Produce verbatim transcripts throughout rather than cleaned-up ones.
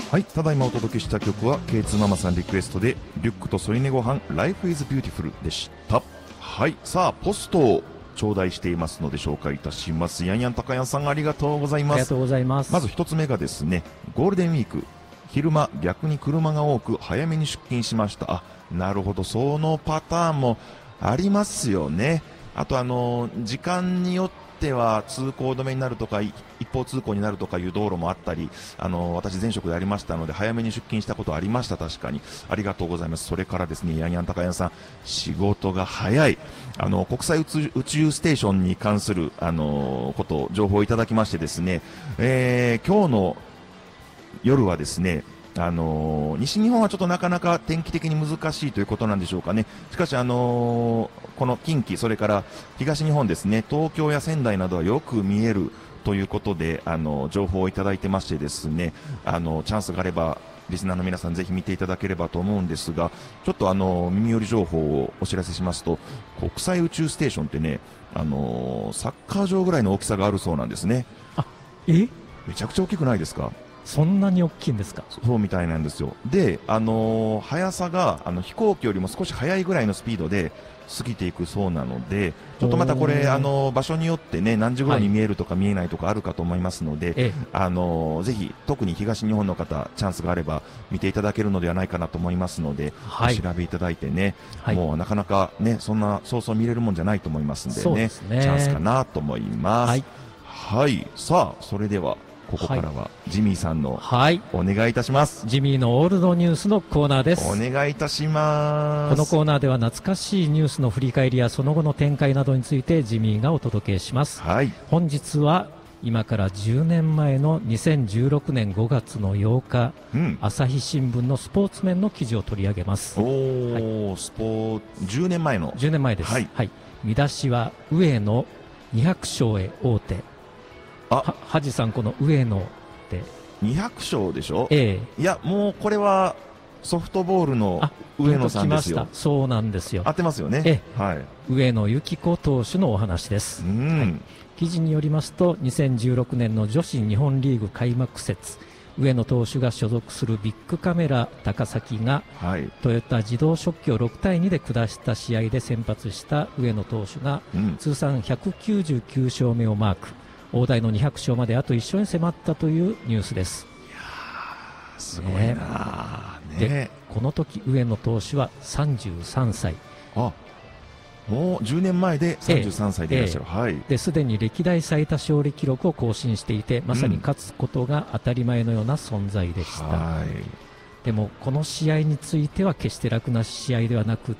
はい、ただいまお届けした曲は ケーツー ママさんリクエストでリュックと添い寝ご飯 Life is Beautiful でした。はい、さあポストを頂戴していますので紹介いたします。ヤンヤン高谷さんありがとうございます。 ありがとうございます。 まず一つ目がですね、ゴールデンウィーク昼間逆に車が多く早めに出勤しました。あ、なるほど、そのパターンもありますよね。あとあの時間によっては通行止めになるとか一方通行になるとかいう道路もあったり、あの私前職でありましたので早めに出勤したことありました。確かにありがとうございます。それからですね、ヤンヤン高谷さん仕事が早い、あの国際宇宙、宇宙ステーションに関するあのこと情報をいただきましてですね、えー、今日の夜はですね、あのー、西日本はちょっとなかなか天気的に難しいということなんでしょうかね。しかし、あのー、この近畿、それから東日本ですね、東京や仙台などはよく見えるということで、あのー、情報をいただいてましてですね、あのー、チャンスがあればリスナーの皆さんぜひ見ていただければと思うんですが、ちょっとあの耳寄り情報をお知らせしますと、国際宇宙ステーションってね、あのサッカー場ぐらいの大きさがあるそうなんですね。 あ、えめちゃくちゃ大きくないですか。 そんなに大きいんですか。 そうみたいなんですよ。で、あのー、速さがあの飛行機よりも少し速いぐらいのスピードで過ぎていくそうなので、ちょっとまたこれ、あのー、場所によってね、何時頃に見えるとか見えないとかあるかと思いますので、はい、あのー、ぜひ特に東日本の方チャンスがあれば見ていただけるのではないかなと思いますので、はい、お調べいただいてね、はい、もうなかなかね、そんなそうそう見れるもんじゃないと思いますんで ね, そうですね、 チャンスかなと思います。 はい、 はい、さあそれではここからはジミーさんのお願いいたします。 はい、ジミーのオールドニュースのコーナーです。 お願いいたします。 このコーナーでは懐かしいニュースの振り返りやその後の展開などについてジミーがお届けします。 はい、本日は今からじゅうねんまえのにせんじゅうろくねんごがつのようか、うん、朝日新聞のスポーツ面の記事を取り上げます。 おー、はい、スポーじゅうねんまえのじゅうねんまえです。はい、はい、見出しは上野にひゃく勝へ王手。あ、はじさん、この上野ってにひゃく勝でしょ。 ええ、 いやもうこれはソフトボールの上野さんですよ。 そうなんですよ。 合ってますよね。 ええ、 はい、 上野由岐子投手のお話です。 うん、はい、 記事によりますとにせんじゅうろくねんの女子日本リーグ開幕節、上野投手が所属するビッグカメラ高崎が、はい、トヨタ自動食器をろくたいにで下した試合で先発した上野投手が、うん、通算ひゃくきゅうじゅうきゅう勝目をマーク。大台のにひゃく勝まであといっ勝に迫ったというニュースです。 いやーすごいな、ねね、 でこの時上野投手はさんじゅうさんさい。 あ、もうじゅうねんまえでさんじゅうさんさいでいらっしゃる。はい、 ですでに歴代最多勝利記録を更新していて、まさに勝つことが当たり前のような存在でした。うん、はい、でもこの試合については決して楽な試合ではなくって、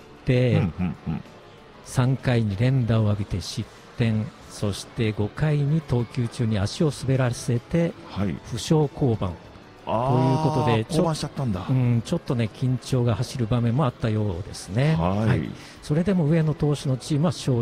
うんうんうん、さんかいに連打を浴びて失点、そしてごかいに投球中に足を滑らせて負傷降板、はい、ということで降板しちゃったんだ。 うん、ちょっとね緊張が走る場面もあったようですね。 はい、はい、 それでも上野投手のチームは勝